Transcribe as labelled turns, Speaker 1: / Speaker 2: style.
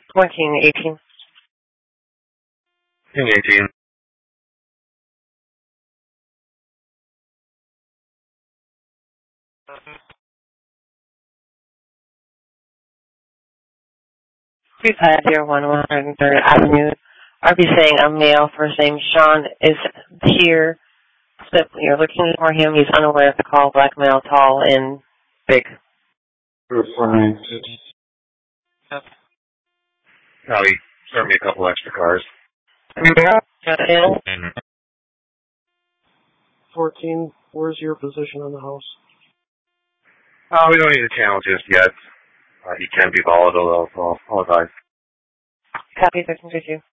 Speaker 1: King 18.
Speaker 2: King 18.
Speaker 1: Three five zero 103rd Avenue. RB saying a male, first name Sean, is here. So you're looking for him. He's unaware of the call. Black male, tall and big.
Speaker 3: Fine.
Speaker 2: Oh, he sent me a couple extra cars.
Speaker 1: Yeah.
Speaker 3: 14, where's your position on the house?
Speaker 2: Oh, we don't need a channel just yet. He can be volatile, though, so I'll apologize.
Speaker 1: Copy 1352.